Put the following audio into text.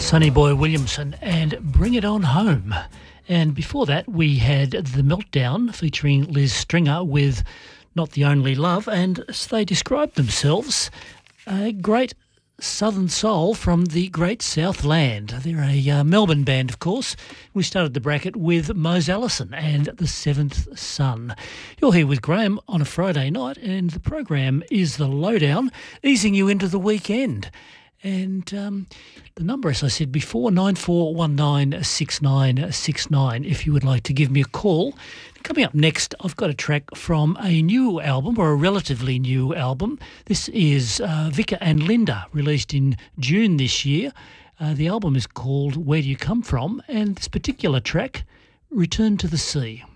Sonny Boy Williamson and Bring It On Home. And before that, we had The Meltdown featuring Liz Stringer with Not the Only Love. And as they described themselves, a great southern soul from the great Southland. They're a Melbourne band, of course. We started the bracket with Mose Allison and The Seventh Son. You're here with Graham on a Friday night, and the program is The Lowdown, easing you into the weekend. And the number, as I said before, 94196969, if you would like to give me a call. Coming up next, I've got a track from a new album, or a relatively new album. This is Vika and Linda, released in June this year. The album is called Where Do You Come From? And this particular track, Return to the Sea.